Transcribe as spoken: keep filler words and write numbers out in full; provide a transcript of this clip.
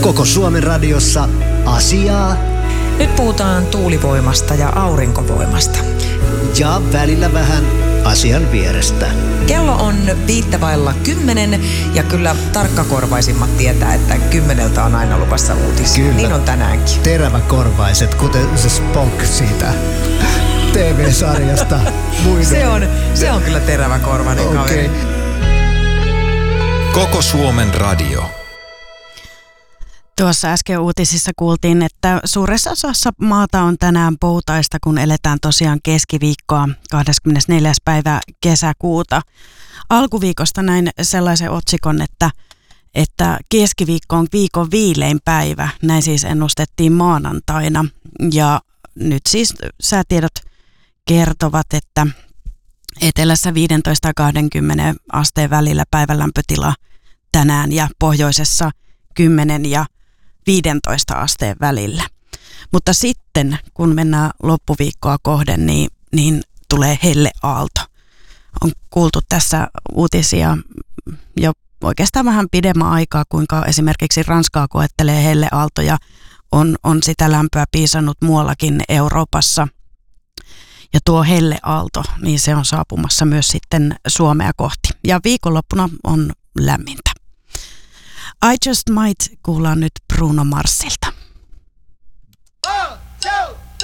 Koko Suomen radiossa asiaa Nyt puhutaan tuulivoimasta ja aurinkovoimasta. ja välillä vähän asian vierestä. Kello on viittä vailla kymmenen ja kyllä tarkkakorvaisimmat tietää, että kymmeneltä on aina luvassa uutisia. Kyllä. Niin on tänäänkin. Teräväkorvaiset, kuten se Spock siitä T V-sarjasta. Se on, se on kyllä teräväkorvainen Okei. kaveri. Koko Suomen radio. Tuossa äsken uutisissa kuultiin, että suuressa osassa maata on tänään poutaista, kun eletään tosiaan keskiviikkoa kahdeskymmenesneljäs päivä kesäkuuta. Alkuviikosta näin sellaisen otsikon, että, että keskiviikko on viikon viilein päivä. Näin siis ennustettiin maanantaina. Ja nyt siis säätiedot kertovat, että etelässä viisitoista kaksikymmentä asteen välillä päivälämpötila tänään ja pohjoisessa kymmenen ja viisitoista asteen välillä. Mutta sitten, kun mennään loppuviikkoa kohden, niin, niin tulee helleaalto. On kuultu tässä uutisia jo oikeastaan vähän pidemmän aikaa, kuinka esimerkiksi Ranskaa koettelee helleaaltoja. On, on sitä lämpöä piisannut muuallakin Euroopassa. Ja tuo helleaalto, niin se on saapumassa myös sitten Suomea kohti. Ja viikonloppuna on lämmintä. I Just Might kuullaan nyt Bruno Marsilta. One, two.